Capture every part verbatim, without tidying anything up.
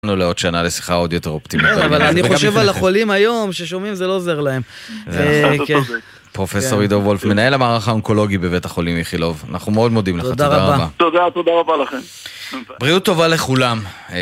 לעוד שנה לשיחה עוד יותר אופטימית. אבל אני חושב על החולים היום ששומעים זה לא עוזר להם. פרופסור עידו וולף, מנהל המערך האונקולוגי בבית החולים איכילוב. אנחנו מאוד מודים לך, תודה רבה. תודה, תודה רבה לכם. בריאות טובה לכולם.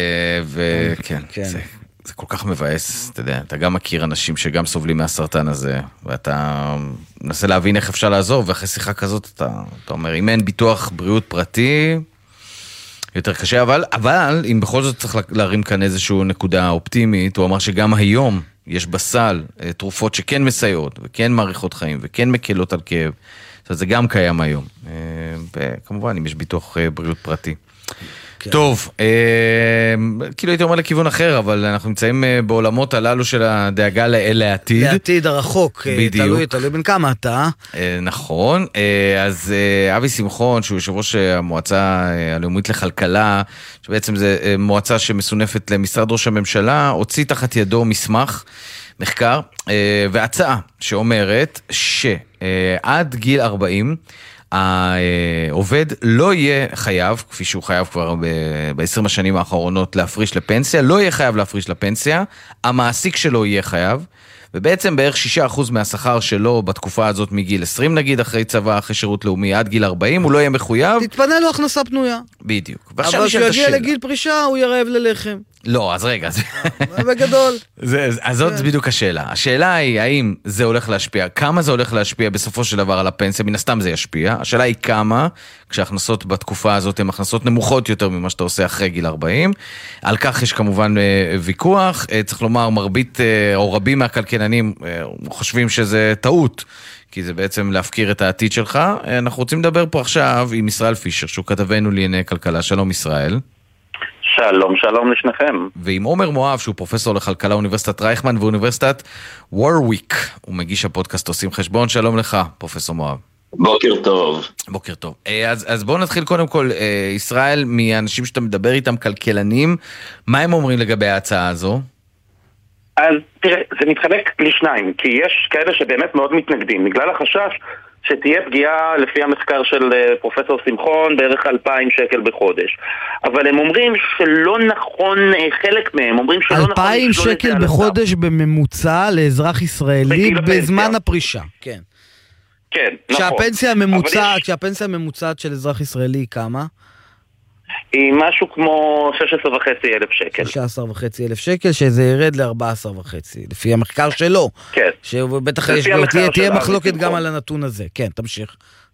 וכן, זה כל כך מבאס, אתה יודע, אתה גם מכיר אנשים שגם סובלים מהסרטן הזה, ואתה מנסה להבין איך אפשר לעזור, ואחרי שיחה כזאת אתה אומר, אם אין ביטוח בריאות פרטי, יותר קשה, אבל, אבל אם בכל זאת צריך להרים כאן איזושהי נקודה אופטימית, הוא אמר שגם היום יש בסל תרופות שכן מסייעות, וכן מעריכות חיים, וכן מקלות על כאב. זאת אומרת, זה גם קיים היום. וכמובן, אם יש ביטוח בריאות פרטי. כן. טוב, אה, כאילו הייתי אומר לכיוון אחר, אבל אנחנו נמצאים בעולמות הללו של הדאגה לעתיד. לעתיד הרחוק, בדיוק. תלוי, תלוי בין כמה אתה. אה, נכון, אה, אז אה, אבי שמחון, שהוא יושב ראש המועצה הלאומית לכלכלה, שבעצם זה אה, מועצה שמסונפת למשרד ראש הממשלה, הוציא תחת ידו מסמך, מחקר, אה, והצעה שאומרת שעד גיל ארבעים, העובד לא יהיה חייב, כפי שהוא חייב כבר ב-עשרים השנים האחרונות להפריש לפנסיה, לא יהיה חייב להפריש לפנסיה, המעסיק שלו יהיה חייב, ובעצם בערך שישה אחוז מהשכר שלו בתקופה הזאת מגיל עשרים נגיד, אחרי צבא, אחרי שירות לאומי, עד גיל ארבעים, הוא לא יהיה מחויב. תתפנה לו הכנסה פנויה. בדיוק. אבל כשיגיע לגיל פרישה, הוא ירעב ללחם. לא, אז רגע. בגדול. אז זאת בדיוק השאלה. השאלה היא, האם זה הולך להשפיע, כמה זה הולך להשפיע בסופו של דבר על הפנסיה, מן הסתם זה ישפיע. השאלה היא כמה, כשהכנסות בתקופה הזאת הן הכנסות נמוכות יותר ממה שאתה עושה אחרי גיל ארבעים. על כך יש כמובן ויכוח. צריך לומר, מרבית או רבים מהכלכלנים חושבים שזה טעות, כי זה בעצם להפקיר את העתיד שלך. אנחנו רוצים לדבר פה עכשיו עם ישראל פישר, שהוא כתבנו לענייני כלכלה. שלום ישראל. שלום, שלום לשניכם. ועם עומר מואב, שהוא פרופסור לכלכלה אוניברסיטת רייכמן ואוניברסיטת וורוויק. הוא מגיש הפודקאסט עושים חשבון. שלום לך, פרופסור מואב. בוקר טוב. בוקר טוב. אז, אז בואו נתחיל קודם כל, ישראל, מהאנשים שאתה מדבר איתם, כלכלנים, מה הם אומרים לגבי ההצעה הזו? אז תראה, זה מתחלק לשניים, כי יש כאלה שבאמת מאוד מתנגדים, בגלל החשש שתהיה פגיעה לפי המחקר של פרופסור שמחון בערך אלפיים שקל בחודש. אבל הם אומרים שלא נכון, חלק מהם אומרים שלא נכון... אלפיים שקל בחודש בממוצע לאזרח ישראלי בזמן הפרישה. כן. כן, נכון. כשהפנסיה הממוצעת, כשהפנסיה הממוצעת של אזרח ישראלי כמה? היא משהו כמו שש עשרה וחצי אלף שקל. שש עשרה וחצי אלף שקל, שזה ירד ל-ארבע עשרה וחצי, לפי המחקר שלו. כן. שבטח תהיה מחלוקת גם על הנתון הזה. כן, תמשיך.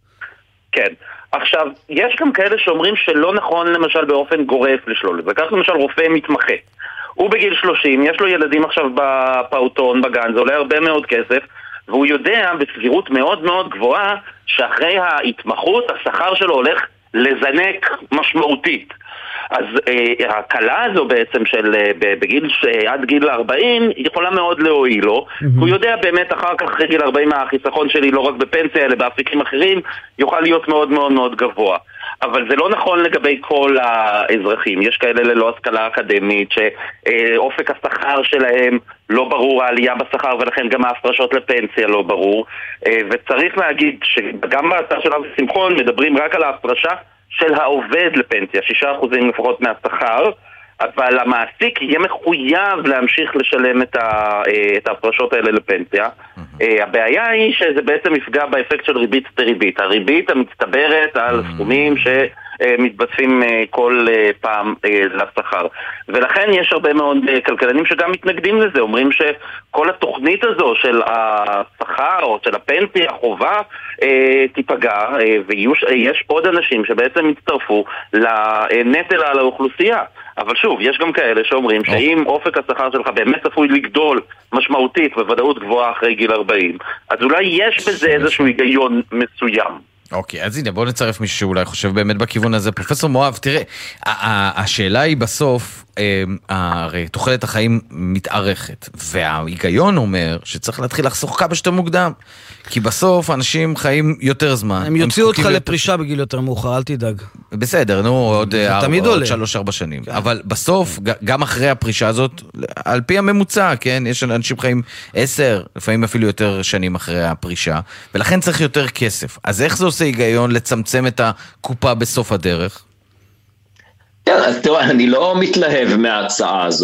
כן. עכשיו, יש גם כאלה שאומרים שלא נכון למשל באופן גורף לשלול את זה. כך למשל רופא מתמחה. הוא בגיל שלושים, יש לו ילדים עכשיו בפעוטון, בגן, זה עולה הרבה מאוד כסף, והוא יודע בסבירות מאוד מאוד גבוהה שאחרי ההתמחות השכר שלו הולך לזנק משמעותית. אז אה, הקלה הזו בעצם של אה, בגיל אה, עד גיל ארבעים יכולה מאוד להועיל לו. Mm-hmm. הוא יודע באמת אחר כך אחרי גיל ארבעים החיסכון שלי לא רק בפנסיה אלא באפיקים אחרים יוכל להיות מאוד מאוד מאוד גבוה. אבל זה לא נכון לגבי כל האזרחים. יש כאלה ללא השכלה אקדמית שאופק השכר שלהם לא ברור, העלייה בשכר, ולכן גם ההפרשות לפנסיה לא ברור. וצריך להגיד שגם בהצעה של אבי שמחון מדברים רק על ההפרשה של העובד לפנסיה, שישה אחוזים לפחות מהשכר, אבל המעסיק יהיה מחויב להמשיך לשלם את, ה, את ההפרשות האלה לפנסיה. Mm-hmm. הבעיה היא שזה בעצם יפגע באפקט של ריבית סטריבית. הריבית המצטברת על mm-hmm. סכומים שמתבצעים כל פעם לשכר. ולכן יש הרבה מאוד כלכלנים שגם מתנגדים לזה. אומרים שכל התוכנית הזו של השכר או של הפנסיה, החובה, תיפגע, ויש עוד אנשים שבעצם יצטרפו לנטל על האוכלוסייה. אבל שוב, יש גם כאלה שאומרים oh. שאם אופק השכר שלך באמת צפוי לגדול משמעותית בוודאות גבוהה אחרי גיל ארבעים, אז אולי יש בזה איזשהו היגיון מסוים. אוקיי, אז הנה, בואו נצרף מישהו שאולי חושב באמת בכיוון הזה. פרופסור מואב, תראה, השאלה היא בסוף, הרי תוחלת החיים מתארכת, וההיגיון אומר שצריך להתחיל לחסוך כמה שיותר מוקדם, כי בסוף אנשים חיים יותר זמן. הם יוציאו אותך לפרישה בגיל יותר מאוחר, אל תדאג. בסדר, נו, עוד שלוש ארבע שנים. אבל בסוף, גם אחרי הפרישה הזאת, על פי הממוצע, כן, יש אנשים חיים עשר, לפעמים אפילו יותר שנים אחרי הפרישה, ולכן צריך יותר כסף. אז איך זה עושה היגיון לצמצם את הקופה בסוף הדרך? כן, אז תראה, אני לא מתלהב מההצעה הזו.